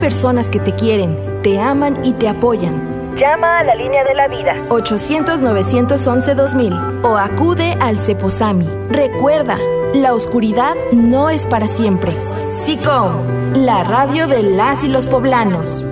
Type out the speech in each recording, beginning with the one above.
Personas que te quieren, te aman y te apoyan. Llama a la línea de la vida 800-911-2000 o acude al Ceposami. Recuerda, la oscuridad no es para siempre. SICOM, la radio de las y los poblanos.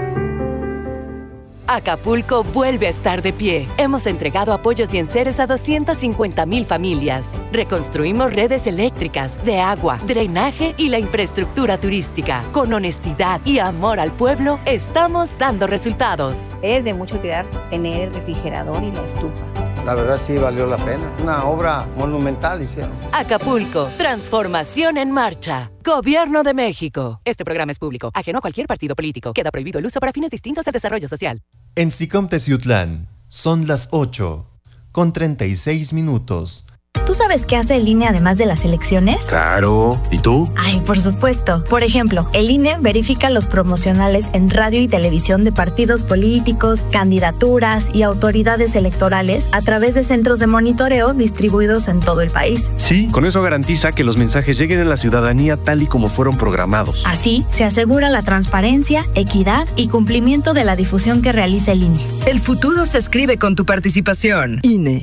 Acapulco vuelve a estar de pie. Hemos entregado apoyos y enseres a 250,000 familias. Reconstruimos redes eléctricas, de agua, drenaje y la infraestructura turística. Con honestidad y amor al pueblo, estamos dando resultados. Es de mucha utilidad tener el refrigerador y la estufa. La verdad sí valió la pena. Una obra monumental hicieron. Acapulco, transformación en marcha. Gobierno de México. Este programa es público, ajeno a cualquier partido político. Queda prohibido el uso para fines distintos del desarrollo social. En SICOM Teciutlán son las 8:36. ¿Tú sabes qué hace el INE además de las elecciones? Claro. ¿Y tú? Ay, por supuesto. Por ejemplo, el INE verifica los promocionales en radio y televisión de partidos políticos, candidaturas y autoridades electorales a través de centros de monitoreo distribuidos en todo el país. Sí, con eso garantiza que los mensajes lleguen a la ciudadanía tal y como fueron programados. Así, se asegura la transparencia, equidad y cumplimiento de la difusión que realiza el INE. El futuro se escribe con tu participación. INE.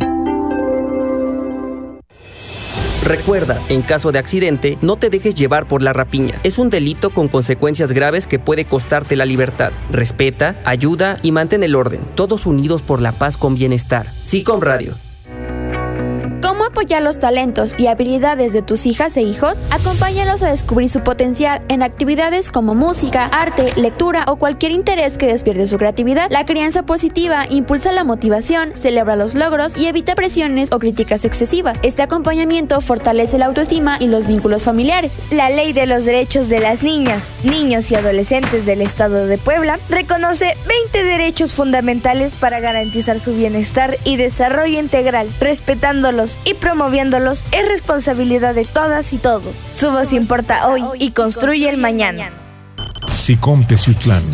Recuerda, en caso de accidente, no te dejes llevar por la rapiña. Es un delito con consecuencias graves que puede costarte la libertad. Respeta, ayuda y mantén el orden. Todos unidos por la paz con bienestar. SICOM Radio. ¿Cómo apoyar los talentos y habilidades de tus hijas e hijos? Acompáñalos a descubrir su potencial en actividades como música, arte, lectura o cualquier interés que despierte su creatividad. La crianza positiva impulsa la motivación, celebra los logros y evita presiones o críticas excesivas. Este acompañamiento fortalece la autoestima y los vínculos familiares. La Ley de los Derechos de las Niñas, Niños y Adolescentes del Estado de Puebla reconoce 20 derechos fundamentales para garantizar su bienestar y desarrollo integral, respetándolos y promoviéndolos es responsabilidad de todas y todos. Su voz importa hoy y construye el mañana. SICOM Teciutlán.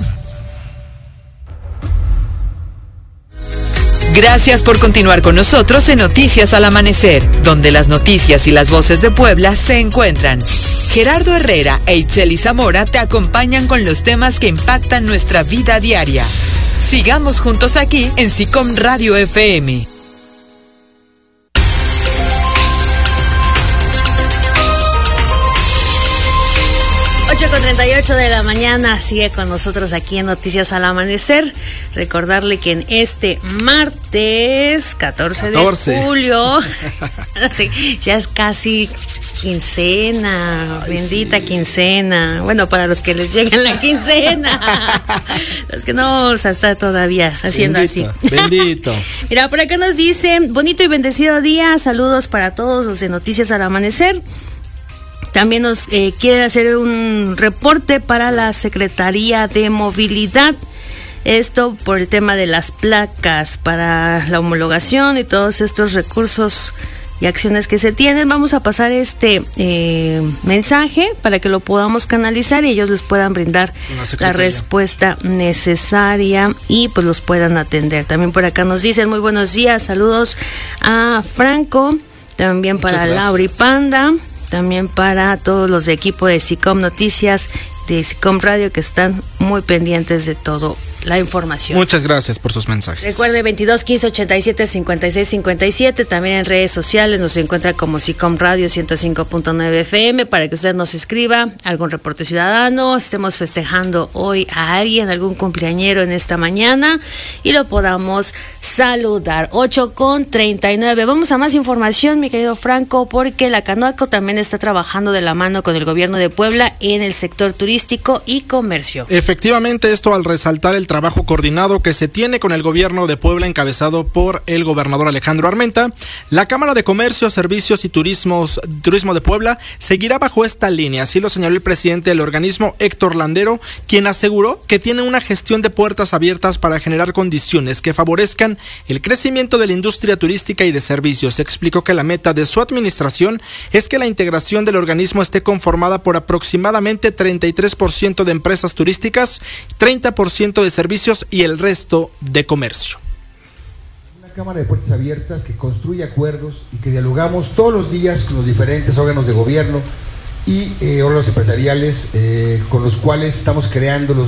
Gracias por continuar con nosotros en Noticias al Amanecer, donde las noticias y las voces de Puebla se encuentran. Gerardo Herrera e Itzeli Zamora te acompañan con los temas que impactan nuestra vida diaria. Sigamos juntos aquí en SICOM Radio FM. 8:38 de la mañana, sigue con nosotros aquí en Noticias al Amanecer. Recordarle que en este martes 14 de julio, sí, ya es casi quincena, bendita sí. Quincena. Bueno, para los que les llegan la quincena, los que no, o sea, está todavía haciendo bendito, así. Bendito. Mira, por acá nos dicen, bonito y bendecido día, saludos para todos los de Noticias al Amanecer. También nos quieren hacer un reporte para la Secretaría de Movilidad. Esto por el tema de las placas para la homologación y todos estos recursos y acciones que se tienen. Vamos a pasar este mensaje para que lo podamos canalizar y ellos les puedan brindar la respuesta necesaria y pues los puedan atender. También por acá nos dicen muy buenos días, saludos a Franco, también para Laura y Panda. También para todos los de equipo de SICOM Noticias, de SICOM Radio, que están muy pendientes de todo la información. Muchas gracias por sus mensajes. Recuerde 22 15 87 56 57. También en redes sociales nos encuentra como SICOM Radio 105.9 FM para que usted nos escriba algún reporte ciudadano, estemos festejando hoy a alguien, algún cumpleañero en esta mañana y lo podamos saludar. 8:39. Vamos a más información, mi querido Franco, porque la Canaco también está trabajando de la mano con el gobierno de Puebla en el sector turístico y comercio. Efectivamente, esto al resaltar el trabajo coordinado que se tiene con el gobierno de Puebla encabezado por el gobernador Alejandro Armenta, la Cámara de Comercio, Servicios y Turismo de Puebla seguirá bajo esta línea, así lo señaló el presidente del organismo, Héctor Landero, quien aseguró que tiene una gestión de puertas abiertas para generar condiciones que favorezcan el crecimiento de la industria turística y de servicios. Explicó que la meta de su administración es que la integración del organismo esté conformada por aproximadamente 33% de empresas turísticas, 30% de servicios y el resto de comercio. Una cámara de puertas abiertas que construye acuerdos y que dialogamos todos los días con los diferentes órganos de gobierno y órganos empresariales con los cuales estamos creando los